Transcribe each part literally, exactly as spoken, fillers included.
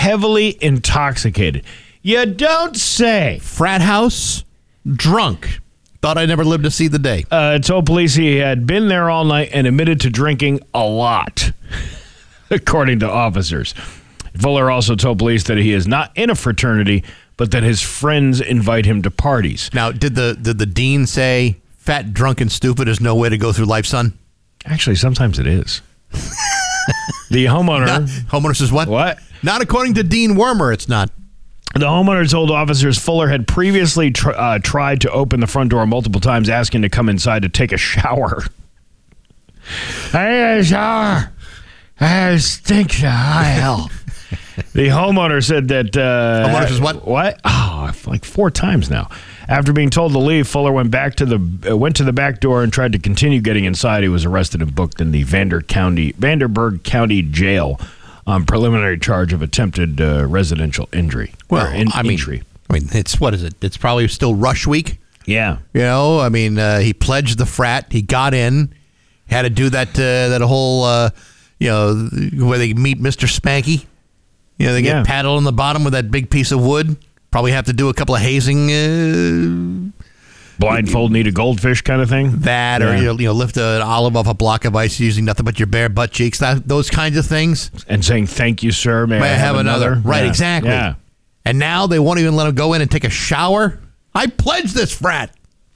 heavily intoxicated. You don't say. Frat house, drunk. Thought I'd never live to see the day. Uh, told police he had been there all night and admitted to drinking a lot, according to officers. Fuller also told police that he is not in a fraternity, but that his friends invite him to parties. Now, did the did the dean say, fat, drunk, and stupid is no way to go through life, son? Actually, sometimes it is. The homeowner... Not, homeowner says what? What? Not according to Dean Wormer, it's not. The homeowner told officers Fuller had previously tr- uh, tried to open the front door multiple times, asking to come inside to take a shower. I need a shower. I stink to high hell. The homeowner said that... Uh, homeowner says what? What? Oh, like four times now. After being told to leave, Fuller went back to the uh, went to the back door and tried to continue getting inside. He was arrested and booked in the Vander County, Vanderburg County Jail on preliminary charge of attempted uh, residential injury. Well, in, I mean, injury. I mean, it's what is it? It's probably still rush week. Yeah. You know, I mean, uh, he pledged the frat. He got in, had to do that uh, that whole, uh, you know, where they meet Mister Spanky. You know, they get Yeah. paddled on the bottom with that big piece of wood. Probably have to do a couple of hazing. Uh, Blindfold, need a goldfish kind of thing? that, Yeah. or you know, you know, lift an olive off a block of ice using nothing but your bare butt cheeks. That, those kinds of things. And saying, thank you, sir. May, May I have another? Right, Yeah. exactly. Yeah. And now they won't even let him go in and take a shower. I pledged this frat.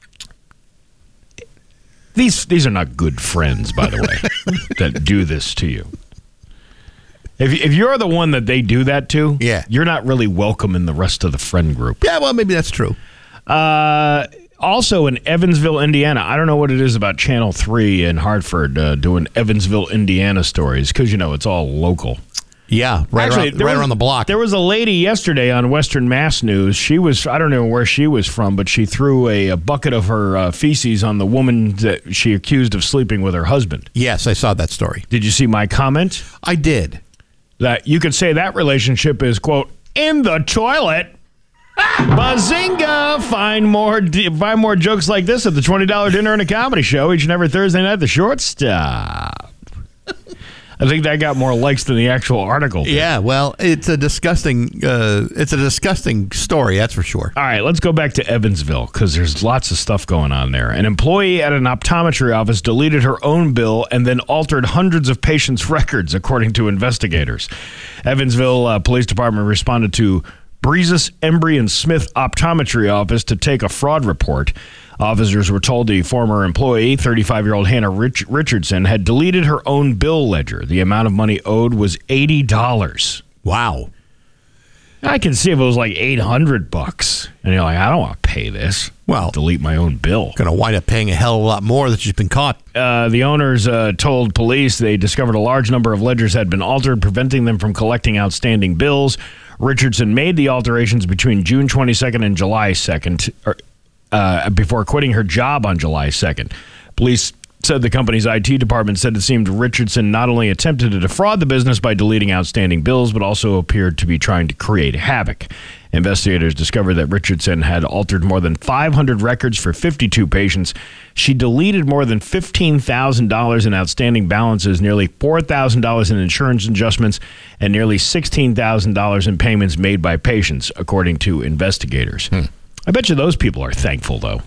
These these are not good friends, by the way, that do this to you. If if you're the one that they do that to, Yeah. you're not really welcome in the rest of the friend group. Yeah, well, maybe that's true. Uh, also in Evansville, Indiana, I don't know what it is about Channel three in Hartford uh, doing Evansville, Indiana stories, because, you know, it's all local. Yeah, right, Actually, around, there right was- around the block. There was a lady yesterday on Western Mass News. She was, I don't know where she was from, but she threw a, a bucket of her uh, feces on the woman that she accused of sleeping with her husband. Yes, I saw that story. Did you see my comment? I did. That you could say that relationship is, quote, in the toilet. Bazinga! Find more find more jokes like this at the twenty dollars Dinner and a Comedy Show each and every Thursday night at the Shortstop. I think that got more likes than the actual article did. Yeah, well, it's a disgusting. Uh, it's a disgusting story, that's for sure. All right, let's go back to Evansville because there's lots of stuff going on there. An employee at an optometry office deleted her own bill and then altered hundreds of patients' records, according to investigators. Evansville uh, Police Department responded to Breezes, Embry, and Smith Optometry Office to take a fraud report. Officers were told the former employee, thirty-five-year-old Hannah Rich- Richardson, had deleted her own bill ledger. The amount of money owed was eighty dollars. Wow. I can see if it was like eight hundred bucks. And you're like, I don't want to pay this. Well, delete my own bill. Going to wind up paying a hell of a lot more that you've been caught. Uh, the owners uh, told police they discovered a large number of ledgers had been altered, preventing them from collecting outstanding bills. Richardson made the alterations between June twenty-second and July second, or, uh, before quitting her job on July second. Police said the company's I T department said it seemed Richardson not only attempted to defraud the business by deleting outstanding bills, but also appeared to be trying to create havoc. Investigators discovered that Richardson had altered more than five hundred records for fifty-two patients. She deleted more than fifteen thousand dollars in outstanding balances, nearly four thousand dollars in insurance adjustments, and nearly sixteen thousand dollars in payments made by patients, according to investigators. Hmm. I bet you those people are thankful, though.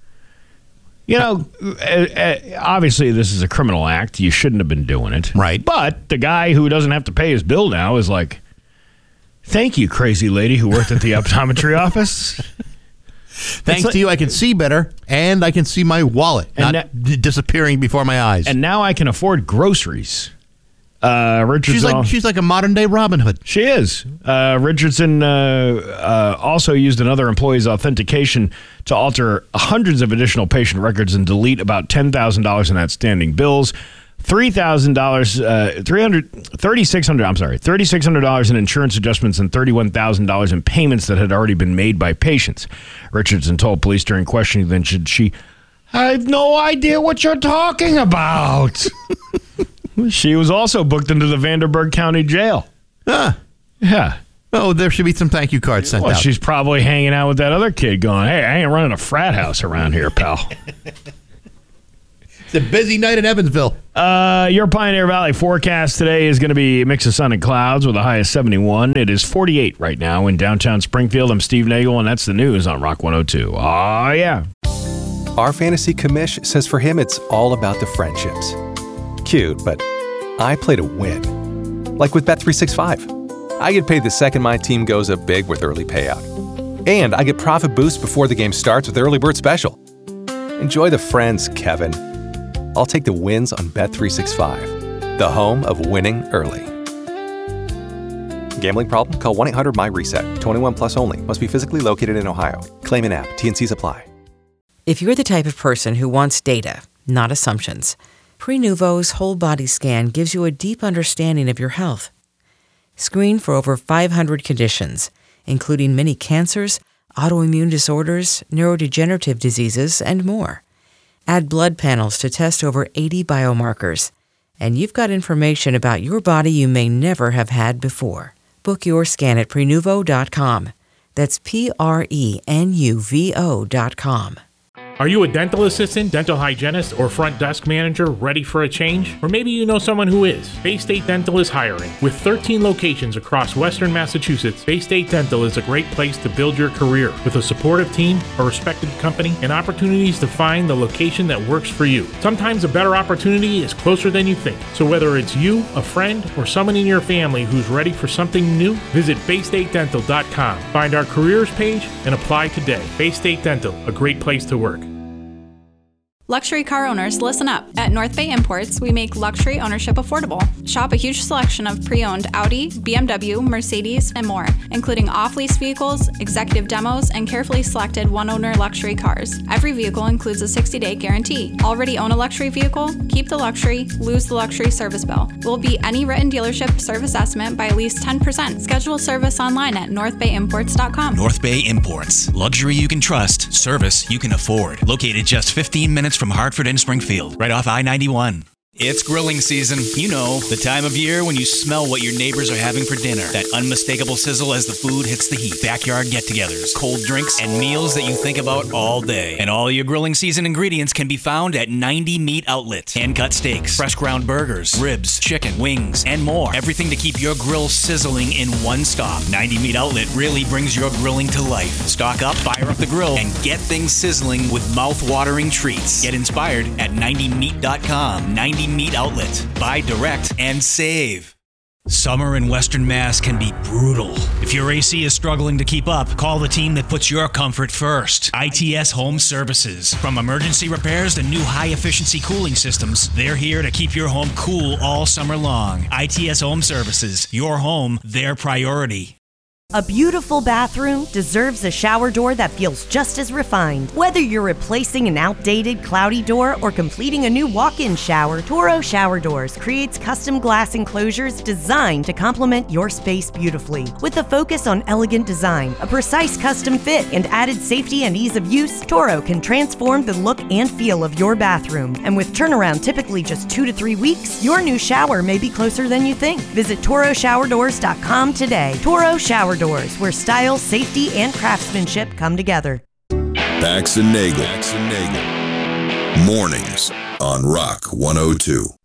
You know, obviously this is a criminal act. You shouldn't have been doing it. Right. But the guy who doesn't have to pay his bill now is like, thank you, crazy lady who worked at the optometry office. Thanks like, to you, I can see better, and I can see my wallet not that, d- disappearing before my eyes. And now I can afford groceries. Uh, Richardson, she's like she's like a modern day Robin Hood. She is. Uh, Richardson uh, uh, also used another employee's authentication to alter hundreds of additional patient records and delete about ten thousand dollars in outstanding bills. Three thousand dollars, uh, three hundred, thirty six hundred. I'm sorry, thirty six hundred dollars in insurance adjustments and thirty one thousand dollars in payments that had already been made by patients. Richardson told police during questioning then should she, I have no idea what you're talking about. She was also booked into the Vanderburg County Jail. Huh. Yeah. Oh, there should be some thank you cards sent well, out. She's probably hanging out with that other kid, going, "Hey, I ain't running a frat house around here, pal." It's a busy night in Evansville. Uh, your Pioneer Valley forecast today is going to be a mix of sun and clouds with a high of seventy-one. It is forty-eight right now in downtown Springfield. I'm Steve Nagel, and that's the news on Rock one oh two. Oh, yeah. Our fantasy commish says for him it's all about the friendships. Cute, but I play to win. Like with Bet three sixty-five. I get paid the second my team goes up big with early payout. And I get profit boost before the game starts with Early Bird Special. Enjoy the friends, Kevin. I'll take the wins on Bet three sixty-five, the home of winning early. Gambling problem? Call one eight hundred my reset. twenty-one plus only. Must be physically located in Ohio. Claim in app. T N Cs apply. If you're the type of person who wants data, not assumptions, Prenuvo's whole body scan gives you a deep understanding of your health. Screen for over five hundred conditions, including many cancers, autoimmune disorders, neurodegenerative diseases, and more. Add blood panels to test over eighty biomarkers, and you've got information about your body you may never have had before. Book your scan at Prenuvo dot com. That's P R E N U V O dot com. Are you a dental assistant, dental hygienist, or front desk manager ready for a change? Or maybe you know someone who is. Bay State Dental is hiring. With thirteen locations across western Massachusetts, Bay State Dental is a great place to build your career. With a supportive team, a respected company, and opportunities to find the location that works for you. Sometimes a better opportunity is closer than you think. So whether it's you, a friend, or someone in your family who's ready for something new, visit bay state dental dot com. Find our careers page and apply today. Bay State Dental, a great place to work. Luxury car owners, listen up. At North Bay Imports, we make luxury ownership affordable. Shop a huge selection of pre-owned Audi, B M W, Mercedes, and more, including off-lease vehicles, executive demos, and carefully selected one-owner luxury cars. Every vehicle includes a sixty-day guarantee. Already own a luxury vehicle? Keep the luxury, lose the luxury service bill. We'll beat any written dealership service estimate by at least ten percent. Schedule service online at north bay imports dot com. North Bay Imports. Luxury you can trust, service you can afford. Located just fifteen minutes from Hartford and Springfield, right off I ninety-one. It's grilling season. You know, the time of year when you smell what your neighbors are having for dinner. That unmistakable sizzle as the food hits the heat. Backyard get-togethers, cold drinks, and meals that you think about all day. And all your grilling season ingredients can be found at ninety Meat Outlet. Hand-cut steaks, fresh ground burgers, ribs, chicken, wings, and more. Everything to keep your grill sizzling in one stop. ninety Meat Outlet really brings your grilling to life. Stock up, fire up the grill, and get things sizzling with mouth-watering treats. Get inspired at ninety meat dot com. ninety Meat Outlet. Buy direct and save. Summer in Western Mass can be brutal. If your A C is struggling to keep up, call the team that puts your comfort first. I T S Home Services. From emergency repairs to new high-efficiency cooling systems, they're here to keep your home cool all summer long. I T S Home Services. Your home, their priority. A beautiful bathroom deserves a shower door that feels just as refined. Whether you're replacing an outdated, cloudy door or completing a new walk-in shower, Toro Shower Doors creates custom glass enclosures designed to complement your space beautifully. With a focus on elegant design, a precise custom fit, and added safety and ease of use, Toro can transform the look and feel of your bathroom. And with turnaround typically just two to three weeks, your new shower may be closer than you think. Visit toro shower doors dot com today. Toro Shower Doors, where style, safety, and craftsmanship come together. Bax and Nagel. Bax and Nagel. Mornings on Rock one oh two.